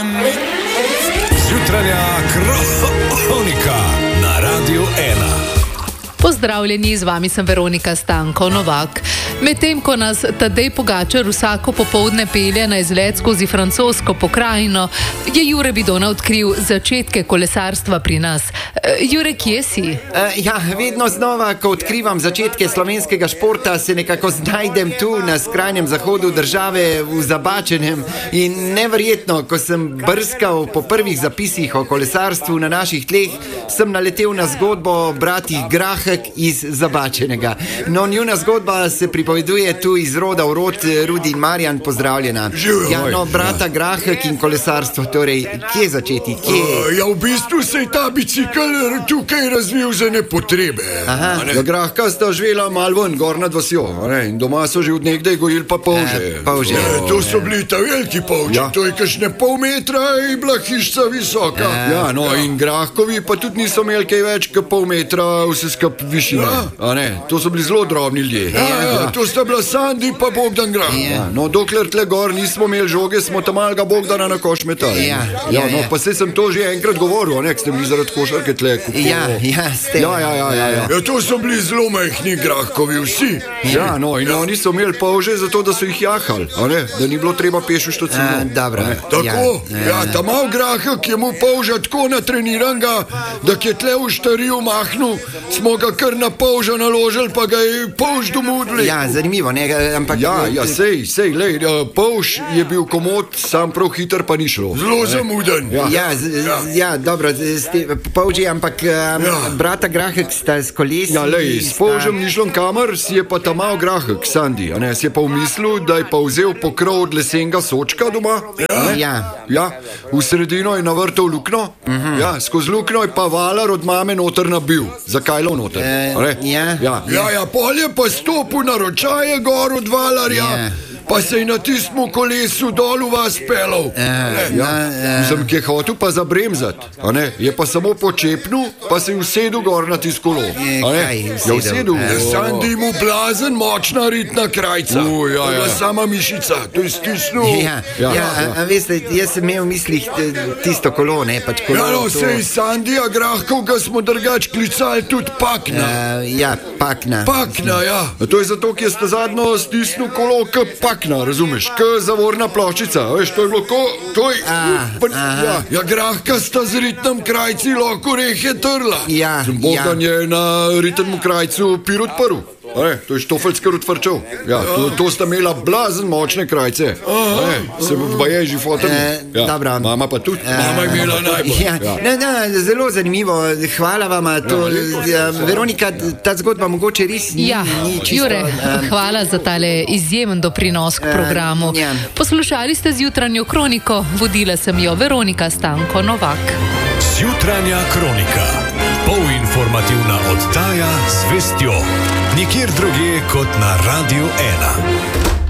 Jutranja kronika na Radiu 1. Pozdravljeni, z vami sem Veronika Stanko Novak. Medtem ko nas Tadej Pogačar vsako popoldne pelje na izlet skozi francosko pokrajino, je Jure Bidona odkril začetke kolesarstva pri nas. Jure, kje si? Vedno znova, ko odkrivam začetke slovenskega športa, se nekako znajdem tu na skrajnem zahodu države v Zabačenem. In neverjetno, ko sem brskal po prvih zapisih o kolesarstvu na naših tleh, sem naletel na zgodbo bratih Grahek iz Zabačenega. No, njuna zgodba se pripoveduje tu iz roda v rod. Rudi in Marjan, pozdravljena. Brata Grahek in kolesarstvo, torej, kje začeti? V bistvu se je ta bicikl tukaj razvil za nepotrebe. Grahka sta živela malo ven, gor nad vasjo, in doma so že od nekdaj gojili pa polže. To so bili ta veliki polži, to je kakšne pol metra in bila hišca visoka. In Grahkovi pa tudi niso imeli kaj več kot pol metra vse skup višine. To so bili zelo drobni ljudje. To sta bila Sandi pa Bogdan Grah. Dokler tle gor nismo imeli žoge, smo tam malega Bogdana na koš metali. Pa se sem to že enkrat govoril, nek ste bili zaradi košarke tle. Ste. To so bili zelo majhni Grahkovi vsi. In oni so imeli polže zato, da so jih jahali, da ni bilo treba peš v štocino. Tako, ta mal Grahek je mu polža tako natreniranga, da je tle v štariju mahnu, smo ga kar na polža naložili, pa ga je polž domudli. Zanimivo, ne, ampak... Sej, polž je bil komod, sam prav hiter pa ni šlo. Zelo zamuden. Dobro, polži, ampak brata Grahek sta s kolesi... S polžem ni šlo kamer, si je pa ta mal Grahek, Sandi, si je pa v mislu, da je pa vzel pokrov od lesenega sočka doma. V sredino je navrtal lukno, skozi lukno je pa valar od mame noter nabil. Zakaj lo noter? Pol je pa stopil na ročaje gor od valarja, pa se je na tistem kolesu dol v vas pelal. Sem ki je hotel pa zabremzat, je pa samo počepnil, pa se je usedel gor na tisto kolo. Usedel. Sandi mu blazen, močna ritna krajca. To je sama mišica, to je stisnil. Veste, jaz sem imel v mislih tisto kolo, ne pač kolo. Sej Sandija Grahkov ga smo drugač klicali tudi Pakna. Pakna. To je zato, ki ste zadnjo stisnil kolo k Pakna, razumeš, k zavorna ploščica, veš, to je bilo Grahka sta z ritnem krajci lahko rehe trla. Bogdan je na ritnem krajcu pir odprl. To je štofeljski odvrčal. To sta imela blazen močne krajce. Se pa je že fotel. Mama pa tudi. Mama je imela najbolj. Zelo zanimivo, hvala vama. Veronika, ta zgodba mogoče res ni čisto... Jure, hvala za tale izjemen doprinos k programu. Poslušali ste Zjutranjo kroniko, vodila sem jo Veronika Stanko Novak. Zjutranja kronika, polinformativna oddaja z vestjo. Nikjer drugje kot na Radiu 1.